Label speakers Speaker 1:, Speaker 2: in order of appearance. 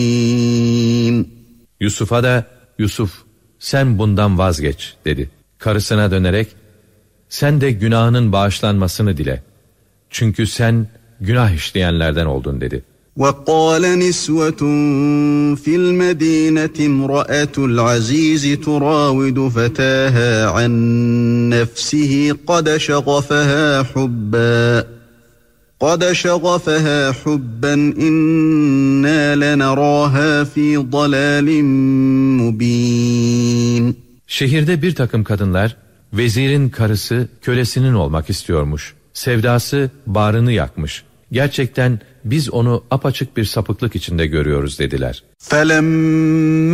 Speaker 1: Yusuf'a da Yusuf sen bundan vazgeç dedi. Karısına dönerek sen de günahının bağışlanmasını dile. Çünkü sen günah işleyenlerden oldun dedi.
Speaker 2: وَقَالَ نِسْوَةٌ فِي الْمَدِينَةِ امْرَأَةُ الْعَزِيزِ تُرَاوِدُ فَتَاهَا عَنْ نَفْسِهِ قَدْ شَغَفَهَا حُبًّا إِنَّا لَنَرَاهَا فِي ضَلَالٍ مُبِينٍ.
Speaker 1: Şehirde bir takım kadınlar vezirin karısı kölesinin olmak istiyormuş. Sevdası bağrını yakmış. Gerçekten biz onu apaçık bir sapıklık içinde görüyoruz dediler.